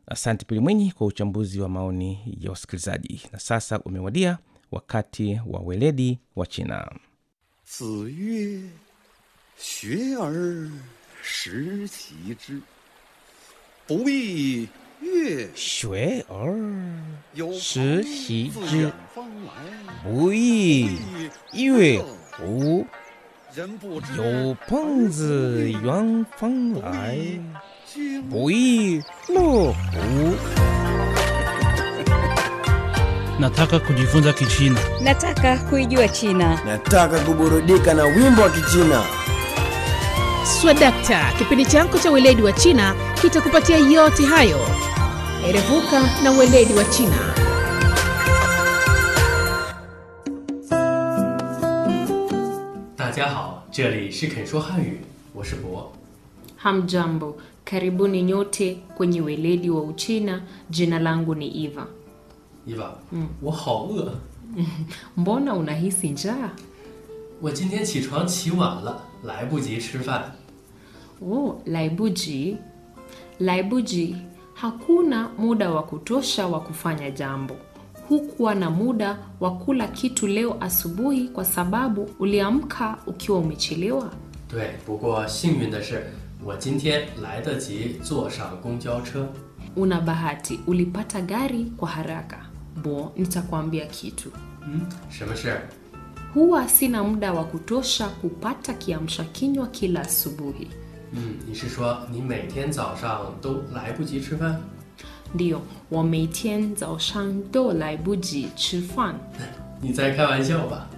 Asante Pili Mwinyi kwa uchambuzi wa maoni ya wasikilizaji. Na sasa umewadia wakati wa weledi wa China. 子曰学而时齐之，不亦乐学而有时朋习自之远方来， 不亦乐乎？ 人不知有朋自远方来， 君不亦乐乎？ Nataka kujifunza Kichina. Nataka kuijua China. Nataka kuburudika na wimbo wa Kichina. Swadakta, kipindi chako cha weledi wa China kitakupatia yote hayo. Erevuka na weledi wa China. Dajiahao, 这里是肯说汉语，我是博。 Hamjambo, karibuni nyote kwenye weledi wa Uchina. Jina langu ni Eva. Eva, 我好饿。 Mbona unahisi njaa? 我今天起床起晚了，来不及吃饭。 Oh, laibuji. Laibuji, hakuna muda wa kutosha wa kufanya jambo. Hukuwa na muda wa kula kitu leo asubuhi kwa sababu uliamka ukiwa umechelewa? 对，不过幸运的是，我今天来得及坐上公交车。 Una bahati, ulipata gari kwa haraka. Bo, nitakwambia kitu. 什么事？ Huwa sina muda wa kutosha kupata kiamsha kinywa kila asubuhi. 你是说你每天早上都来不及吃饭？ Ndiyo, 我每天早上都来不及吃饭。 你在开玩笑吧？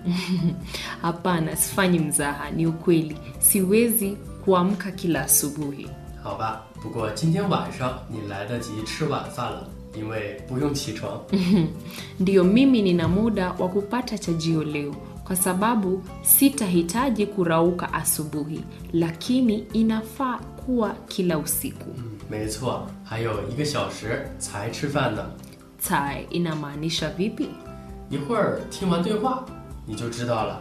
Hapana, sifanyi mzaha, ni ukweli. Siwezi kuamka kila asubuhi. 好吧，不过今天晚上你来得及吃晚饭了，因为不用起床。 Ndiyo, mimi nina muda wa kupata chajio leo kwa sababu sitahitaji kurauka asubuhi, lakini inafaa kuwa kila usiku. 没错，还有1个小时才吃饭呢。 Tai inamaanisha vipi? 一会儿听完对话，你就知道了。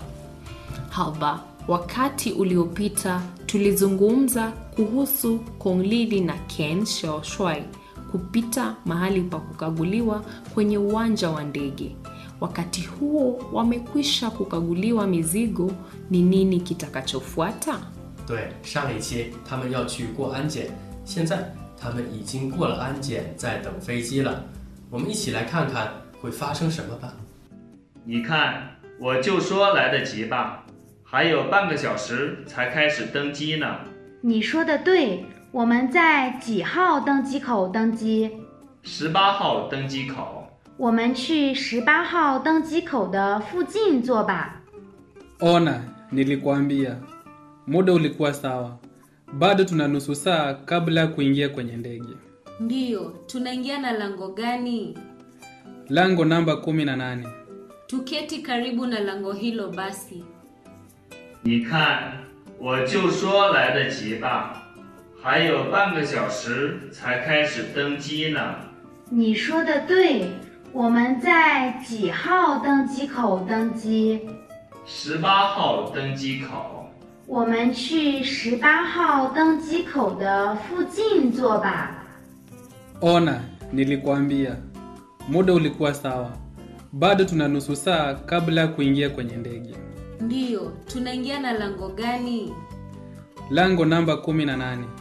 Haba, wakati uliopita tulizungumza kuhusu Kong Lili na Ken Xiaoshuai kupita mahali pa kukaguliwa kwenye uwanja wa ndege. Wakati huo wamekwisha kukaguliwa mizigo, ni nini kitakachofuata? 对，上一期他们要去过安检，现在他们已经过了安检，在等飞机了。我们一起来看看会发生什么吧。 你看，我就说来得及吧，还有半个小时才开始登机呢。 你说的对，我们在几号登机口登机 18号登机口。 我们去18号登机口的附近坐吧。 Ona, nilikuambia. Muda ulikuwa sawa. Bado tuna nusu saa kabla ya kuingia kwenye ndege. Ndiyo, tunaingia na lango gani? Lango namba 18. Tuketi karibu na lango hilo basi. 你看，我就说来得及吧，还有半个小时才开始登机呢。 你说的对，我们在几号登机口登机 18号登机口。 我们去18号登机口的附近坐吧。 Ona, nilikuambia. Muda ulikuwa sawa. Bado tuna nusu saa kabla ya kuingia kwenye ndege. Ndiyo, tunaingia na lango gani? Lango namba 18.